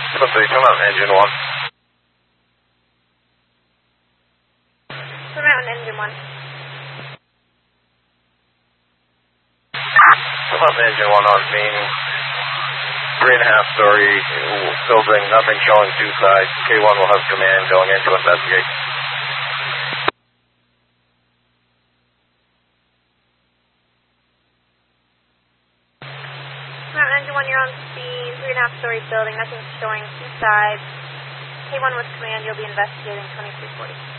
Let's see, come out engine 1. Come out engine 1. Come up engine 1 on scene. 3.5-story building, nothing showing 2 sides. K1 will have command going in to investigate. Come out engine 1, you're on scene. 3.5-story building, nothing showing 2 sides. K1 with command, you'll be investigating 2340.